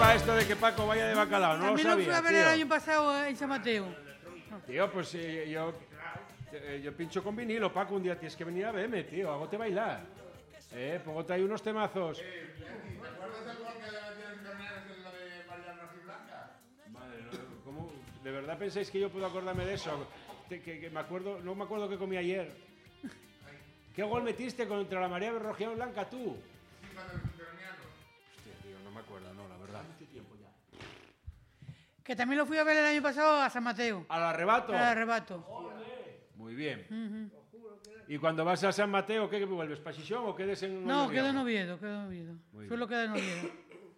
sabía esto de que Paco vaya de bacalao, no lo También lo fui sabía, a ver el tío. año pasado en San Mateo. Tío, pues yo pincho con vinilo, Paco, un día tienes que venir a verme, tío, hágote bailar. Póngote ahí unos temazos. ¿Te acuerdas del gol que le metieron en Torneos en la de Mariano Blanca? Madre, ¿cómo? ¿De verdad pensáis que yo puedo acordarme de eso? Que me acuerdo, no me acuerdo qué comí ayer. ¿Qué gol metiste contra la María Berrojiao Blanca tú? Hostia, tío, no me acuerdo, no, la verdad. Que también lo fui a ver el año pasado a San Mateo. ¿Al arrebato? Al arrebato. Muy bien. ¿Y cuando vas a San Mateo, qué vuelves? ¿Para Xixón o quedes en No, Oviedo? quedo en Oviedo. Muy Suelo quedar en Oviedo.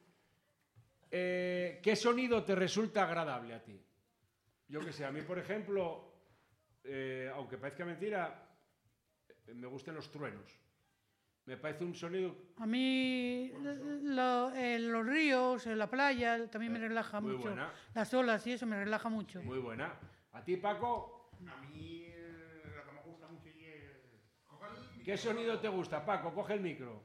¿Qué sonido te resulta agradable a ti? Yo que sé, a mí, por ejemplo, aunque parezca mentira, me gustan los truenos. Me parece un sonido... A mí los ríos, la playa, también me relaja muy mucho. buena. Las olas y eso me relaja mucho. Muy buena. ¿A ti, Paco? A mí lo que me gusta mucho es... ¿Qué sonido te gusta, Paco? Coge el micro.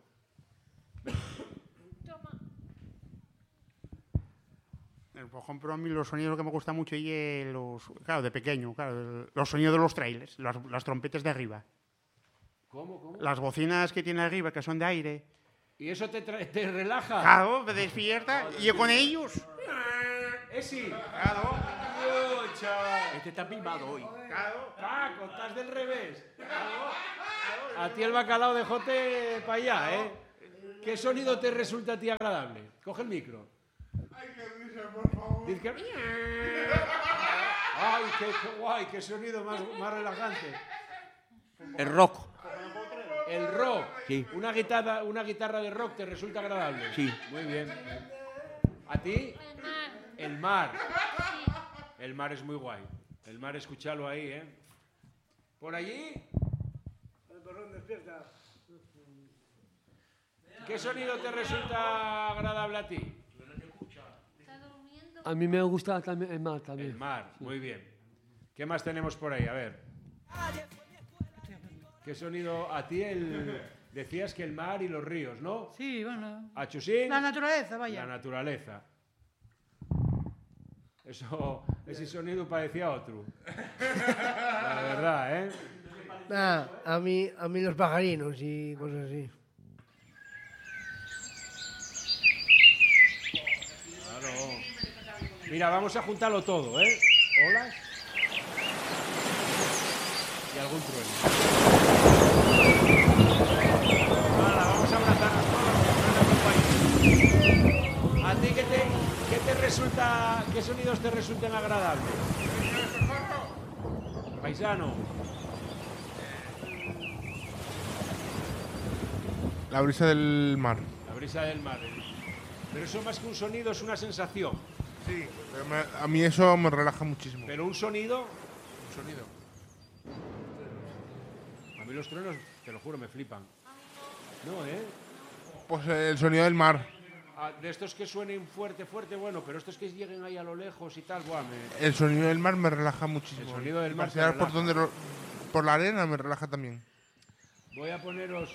Por ejemplo, a mí los sonidos que me gustan mucho y claro, de pequeño, claro, los sonidos de los trailers, las trompetas de arriba. ¿Cómo? Las bocinas que tiene arriba, que son de aire. ¿Y eso te relaja? Claro, me despierta y yo con ellos. Sí. Claro. Este está pimado hoy. Claro. Paco, estás del revés. A ti el bacalao de jote para allá, ¿eh? ¿Qué sonido te resulta a ti agradable? Coge el micro. Ay, qué risa, por favor. Dice que... ¡Ay, qué guay! ¡Qué sonido más relajante! El rock. El rock. Sí. Una guitarra de rock te resulta agradable. Sí. Muy bien. ¿A ti? El mar. El mar es muy guay. El mar, escúchalo ahí, ¿eh? ¿Por allí? El perrón despierta. ¿Qué sonido te resulta agradable a ti? A mí me gusta también el mar también. El mar, muy bien. ¿Qué más tenemos por ahí? A ver. ¿Qué sonido? A ti decías que el mar y los ríos, ¿no? Sí, bueno. ¿A Chusín? La naturaleza, vaya. La naturaleza. Ese sonido parecía otro. La verdad, ¿eh? Nah, a mí los pajarinos y cosas así. Claro. Mira, vamos a juntarlo todo, ¿eh? Olas. Y algún trueno. Hala, vamos a abrazarnos todos. ¿A ti qué sonidos te resultan agradables? Paisano. La brisa del mar. La brisa del mar. Pero eso más que un sonido es una sensación. Sí, a mí eso me relaja muchísimo. Pero un sonido... Un sonido. A mí los truenos, te lo juro, me flipan. No, ¿eh? Pues el sonido del mar. De estos que suenen fuerte, bueno, pero estos que lleguen ahí a lo lejos y tal, buah, El sonido del mar me relaja muchísimo. El sonido del mar te pasear por relaja. por la arena me relaja también. Voy a poneros...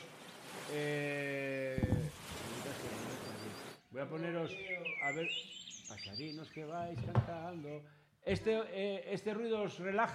Voy a poneros... A ver... Pasarinos que vais cantando... Este ruido os relaja.